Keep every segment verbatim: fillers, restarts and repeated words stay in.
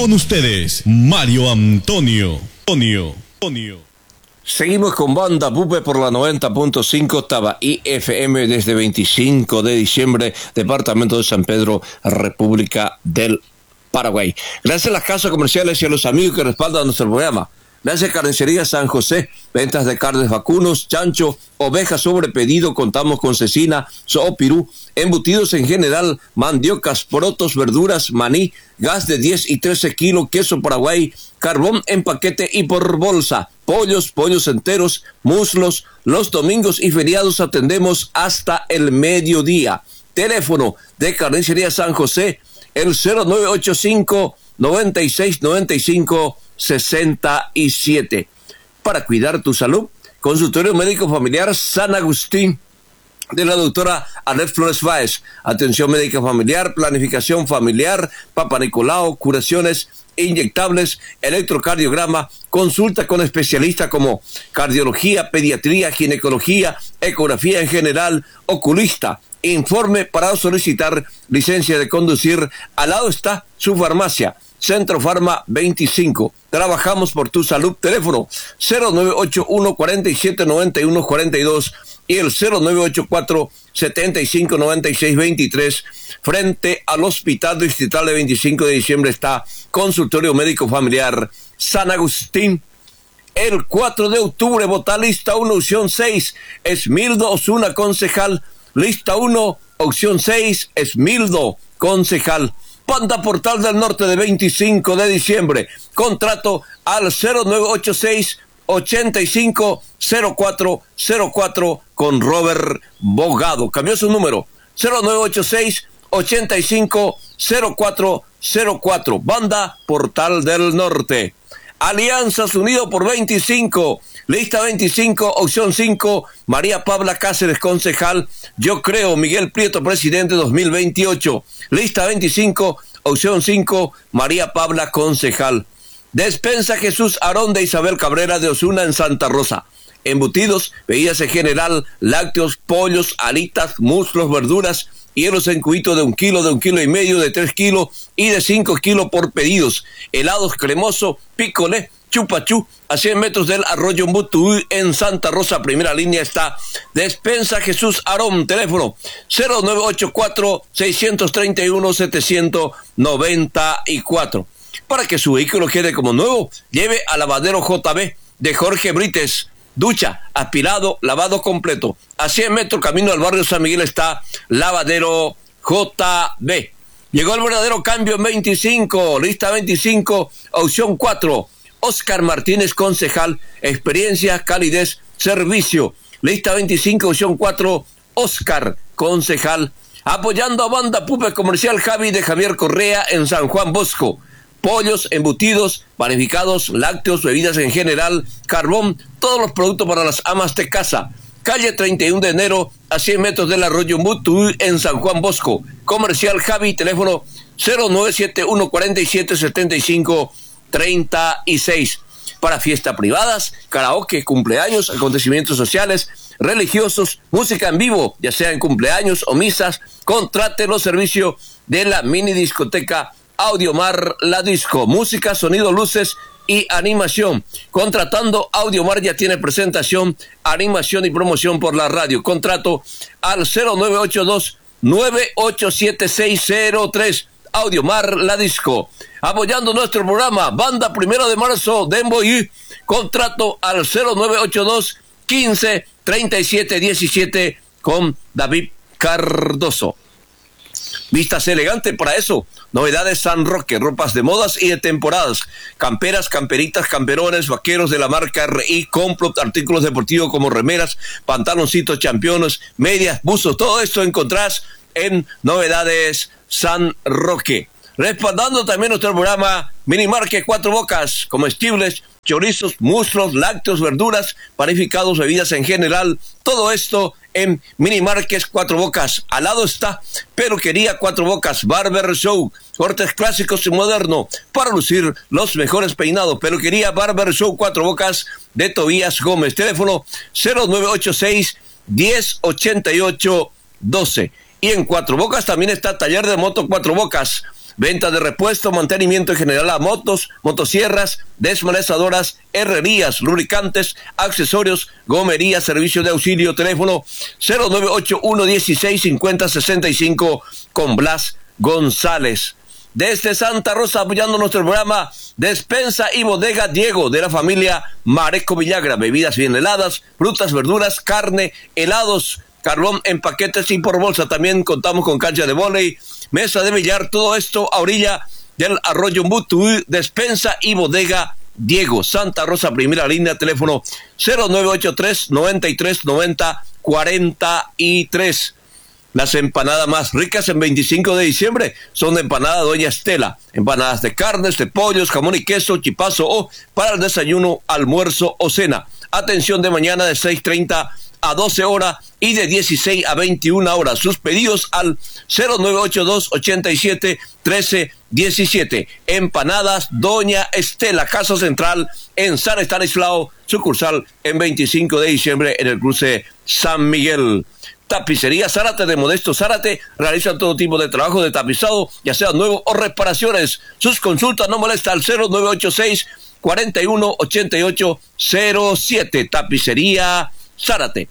Con ustedes, Mario Antonio. Antonio. Antonio. Seguimos con Banda Pupe por la noventa punto cinco Octava I F M desde veinticinco de diciembre, departamento de San Pedro, República del Paraguay. Gracias a las casas comerciales y a los amigos que respaldan nuestro programa. Gracias a Carnicería San José, ventas de carnes vacunos, chancho, ovejas sobre pedido, contamos con cecina, soopirú, embutidos en general, mandiocas, porotos, verduras, maní, gas de diez y trece kilos, queso Paraguay, carbón en paquete y por bolsa, pollos, pollos enteros, muslos, los domingos y feriados atendemos hasta el mediodía. Teléfono de Carnicería San José, el cero nueve ocho cinco, noventa y seis, noventa y cinco, sesenta y siete. Para cuidar tu salud, consultorio médico familiar San Agustín de la doctora Anet Flores Báez. Atención médica familiar, planificación familiar, Papa Nicolau, curaciones inyectables, electrocardiograma, consulta con especialistas como cardiología, pediatría, ginecología, ecografía en general, oculista. Informe para solicitar licencia de conducir. Al lado está su farmacia, Centro Farma veinticinco. Trabajamos por tu salud. Teléfono cero nueve ocho uno, cuarenta y siete, noventa y uno, cuarenta y dos y el cero nueve ocho cuatro, setenta y cinco, noventa y seis, veintitrés. Frente al Hospital Distrital de veinticinco de diciembre está Consultorio Médico Familiar San Agustín. El cuatro de octubre vota lista uno, opción seis, Esmildo Osuna, concejal. Lista uno, opción seis, Esmildo, concejal. Banda Portal del Norte de veinticinco de diciembre. Contrato al cero nueve ocho seis, ochenta y cinco, cero cuatro cero cuatro con Robert Bogado. Cambió su número. cero nueve ocho seis, ochenta y cinco, cero cuatro cero cuatro. Banda Portal del Norte. Alianzas Unido por veinticinco. Lista veinticinco, opción cinco, María Pabla Cáceres, concejal. Yo creo, Miguel Prieto, presidente dos mil veintiocho. Lista veinticinco, opción cinco, María Pabla, concejal. Despensa Jesús Aarón de Isabel Cabrera de Osuna en Santa Rosa. Embutidos, bebidas en general, lácteos, pollos, alitas, muslos, verduras, hielos en cubito de un kilo, de un kilo y medio, de tres kilos y de cinco kilos por pedidos. Helados cremoso, picolé, chupachú, a cien metros del Arroyo Mutuí en Santa Rosa. Primera línea está Despensa Jesús Aarón. Teléfono cero nueve ocho cuatro, seis tres uno, siete nueve cuatro. Para que su vehículo quede como nuevo, lleve a Lavadero J B de Jorge Brites. Ducha, aspirado, lavado completo. A cien metros camino al barrio San Miguel está Lavadero J B. Llegó el verdadero cambio en veinticinco, lista veinticinco, opción cuatro. Oscar Martínez, concejal, experiencia, calidez, servicio. Lista veinticinco, opción cuatro, Oscar, concejal. Apoyando a Banda Pupe Comercial Javi de Javier Correa en San Juan Bosco. Pollos, embutidos, panificados, lácteos, bebidas en general, carbón, todos los productos para las amas de casa. Calle treinta y uno de enero, a cien metros del Arroyo Mutuí en San Juan Bosco. Comercial Javi, teléfono cero nueve siete uno, cuarenta y siete, setenta y cinco, treinta y seis. Para fiestas privadas, karaoke, cumpleaños, acontecimientos sociales, religiosos, música en vivo, ya sea en cumpleaños o misas, contrate los servicios de la mini discoteca Audiomar La Disco. Música, sonido, luces y animación. Contratando Audiomar ya tiene presentación, animación y promoción por la radio. Contrato al cero nueve ocho dos, nueve ocho siete seis cero tres. Audiomar La Disco. Apoyando nuestro programa, Banda Primero de Marzo de Emboí. Contrato al cero nueve ocho dos, quince, treinta y siete, diecisiete con David Cardoso. Vistas elegantes para eso. Novedades San Roque, ropas de modas y de temporadas. Camperas, camperitas, camperones, vaqueros de la marca R I, Complot, artículos deportivos como remeras, pantaloncitos, championes, medias, buzos. Todo esto encontrás en Novedades San Roque. Respaldando también nuestro programa Minimarket Cuatro Bocas, comestibles, chorizos, muslos, lácteos, verduras, panificados, bebidas en general, todo esto en Minimarket Cuatro Bocas. Al lado está Peluquería Cuatro Bocas, Barber Show, cortes clásicos y moderno, para lucir los mejores peinados. Peluquería Barber Show Cuatro Bocas de Tobías Gómez. Teléfono cero nueve ocho seis, diez, ochenta y ocho, doce. Y en Cuatro Bocas también está Taller de Moto Cuatro Bocas. venta de repuesto, mantenimiento en general a motos, motosierras, desmalezadoras, herrerías, lubricantes, accesorios, gomería, servicio de auxilio, teléfono cero nueve ocho uno dieciséis cincuenta sesenta y cinco con Blas González. Desde Santa Rosa, apoyando nuestro programa, Despensa y Bodega Diego, de la familia Mareco Villagra, bebidas bien heladas, frutas, verduras, carne, helados, carbón en paquetes y por bolsa. También contamos con cancha de vóley, mesa de billar, todo esto a orilla del arroyo Mutu. Despensa y Bodega Diego, Santa Rosa, primera línea, teléfono cero nueve ocho tres, noventa y tres, noventa, cuarenta y tres. Las empanadas más ricas en veinticinco de diciembre son de empanada Doña Estela. Empanadas de carnes, de pollos, jamón y queso, chipazo o para el desayuno, almuerzo o cena. Atención de mañana de seis treinta a doce horas y de dieciséis a veintiuna horas. Sus pedidos al cero nueve ocho dos, ochenta y siete, trece diecisiete. Empanadas Doña Estela, Casa Central en San Estanislao, sucursal en veinticinco de diciembre en el cruce San Miguel. Tapicería Zárate de Modesto Zárate realiza todo tipo de trabajo de tapizado, ya sea nuevo o reparaciones. Sus consultas no molesta al cero nueve ocho seis, cuarenta y uno, ochenta y ocho cero siete. Tapicería Zárate.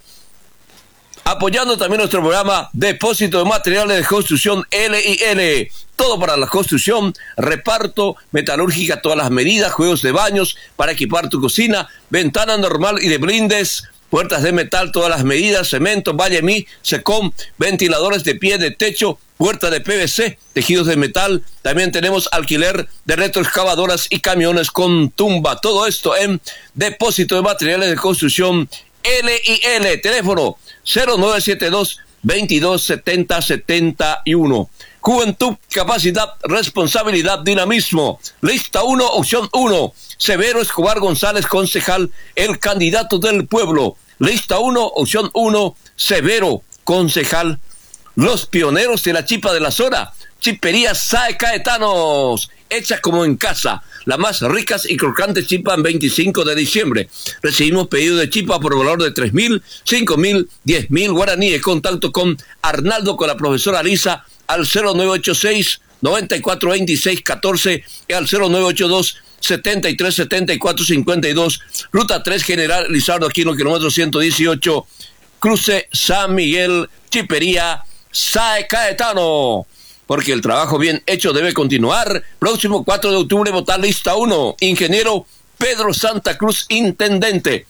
Apoyando también nuestro programa Depósito de Materiales de Construcción L y L. Todo para la construcción, reparto, metalúrgica, todas las medidas, juegos de baños para equipar tu cocina, ventana normal y de blindes, puertas de metal, todas las medidas, cemento, Vallemí, Secom, ventiladores de pie, de techo, puerta de P V C, tejidos de metal. También tenemos alquiler de retroexcavadoras y camiones con tumba. Todo esto en Depósito de Materiales de Construcción L y L. Teléfono cero nueve siete dos, veintidós, setenta, setenta y uno. Juventud, capacidad, responsabilidad, dinamismo. Lista uno, opción uno. Severo Escobar González, concejal, el candidato del pueblo. Lista uno, opción uno, Severo, concejal. Los pioneros de la chipa de la zona. Chipería Sae Caetanos, hecha como en casa. Las más ricas y crocantes chipas en veinticinco de diciembre. Recibimos pedido de chipa por valor de tres mil, cinco mil, diez mil guaraníes. Contacto con Arnaldo, con la profesora Lisa, al cero nueve ocho seis, noventa y cuatro, veintiséis, catorce y al cero nueve ocho dos, setenta y tres, setenta y cuatro, cincuenta y dos. Ruta tres, General Lizardo, aquí en el kilómetro ciento dieciocho. Cruce San Miguel, Chipería Sae Caetano. Porque el trabajo bien hecho debe continuar. Próximo cuatro de octubre, votar lista uno. Ingeniero Pedro Santa Cruz, intendente.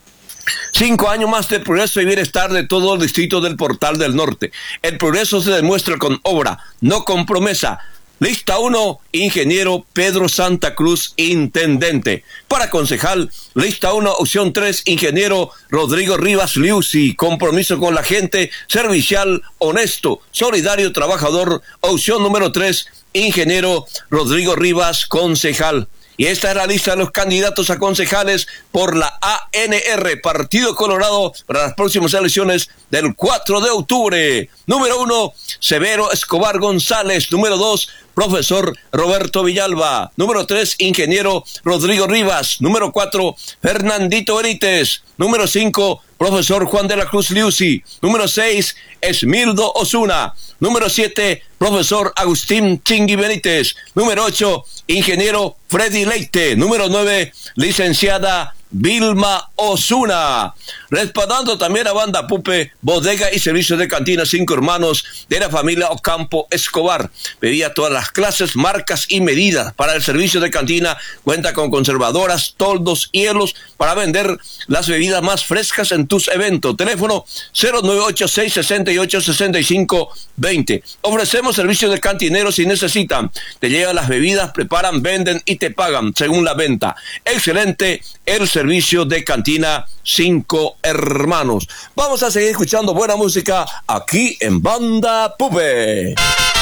Cinco años más de progreso y bienestar de todo el distrito del Portal del Norte. El progreso se demuestra con obra, no con promesa. Lista uno, ingeniero Pedro Santa Cruz, intendente. Para concejal, lista uno, opción tres, ingeniero Rodrigo Rivas Liusi. Compromiso con la gente, servicial, honesto, solidario, trabajador. Opción número tres, ingeniero Rodrigo Rivas, concejal. Y esta es la lista de los candidatos a concejales por la A N R, Partido Colorado, para las próximas elecciones del cuatro de octubre. Número uno, Severo Escobar González. Número dos, profesor Roberto Villalba. Número tres, ingeniero Rodrigo Rivas. Número cuatro, Fernandito Benítez. Número cinco, profesor Juan de la Cruz Liusi. Número seis, Esmildo Osuna. Número siete, profesor Agustín Chingui Benítez. Número ocho, ingeniero Freddy Leite. Número nueve, licenciada Vilma Osuna. Respaldando también a Banda Pupe, bodega y servicio de cantina Cinco Hermanos de la familia Ocampo Escobar. Pedía todas las clases, marcas y medidas para el servicio de cantina. Cuenta con conservadoras, toldos, hielos para vender las bebidas más frescas en tus eventos. Teléfono cero nueve ocho seis, sesenta y ocho, sesenta y cinco, veinte. Ofrecemos servicio de cantineros si necesitan. Te llevan las bebidas, preparan, venden y te pagan según la venta. Excelente el servicio de cantina Cinco Hermanos. Vamos a seguir escuchando buena música aquí en Banda Pupe.